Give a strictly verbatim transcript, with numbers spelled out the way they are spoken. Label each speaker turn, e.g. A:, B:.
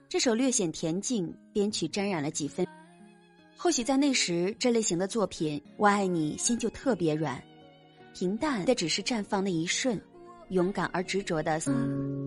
A: 这首略显恬静，编曲沾染了几分。或许在那时，这类型的作品，我爱你心就特别软，平淡的只是绽放那一瞬，勇敢而执着的。